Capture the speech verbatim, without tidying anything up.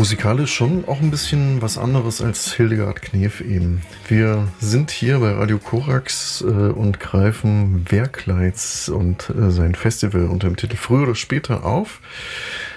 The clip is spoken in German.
Musikalisch schon auch ein bisschen was anderes als Hildegard Knef eben. Wir sind hier bei Radio Korax äh, und greifen Werkleids und äh, sein Festival unter dem Titel Früher oder später auf.